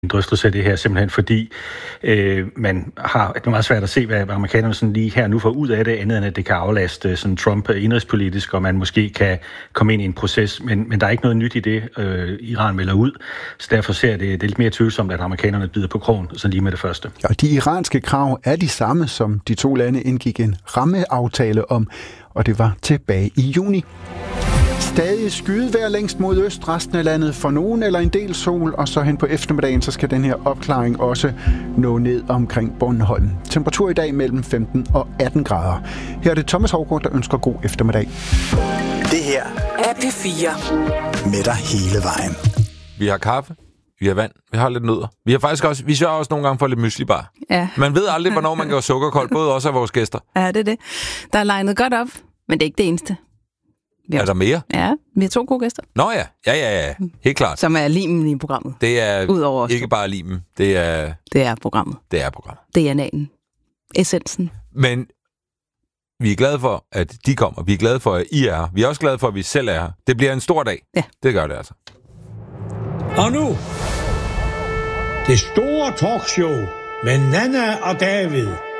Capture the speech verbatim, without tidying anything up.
en drøftelse af det her, simpelthen fordi øh, man har det er meget svært at se, hvad amerikanerne sådan lige her nu får ud af det, andet end at det kan aflaste sådan Trump indrigspolitisk, og man måske kan komme ind i en proces, men, men der er ikke noget nyt i det, øh, Iran melder ud, så derfor ser det, det er lidt mere tvivlsomt, at amerikanerne bider på krogen, sådan lige med det første. Og de iranske krav er de samme, som de to lande indgik en rammeaftale om, og det var tilbage i juni. Stadig skydevejr længst mod øst, resten af landet for nogen eller en del sol, og så hen på eftermiddagen, så skal den her opklaring også nå ned omkring Bornholm. Temperatur i dag mellem femten og atten grader. Her er det Thomas Haugaard, der ønsker god eftermiddag. Det her er P fire. Med dig hele vejen. Vi har kaffe, vi har vand, vi har lidt nødder. Vi har faktisk også, vi sørger også nogle gange for lidt myslibar. Ja. Man ved aldrig, hvornår man gør sukkerkold, både også af vores gæster. Ja, det er det. Der er legnet godt op, men det er ikke det eneste. Vi har Er der mere? Ja, vi har to gode gæster. Nå ja, ja, ja, ja. Helt klart. Som er limen i programmet. Det er Udover ikke bare limen, det er... Det er programmet. Det er programmet. D N A'en. Essensen. Men vi er glade for, at de kommer. Vi er glade for, at I er her. Vi er også glade for, at vi selv er her. Det bliver en stor dag. Ja. Det gør det altså. Og nu, det store talkshow med Nanna og David.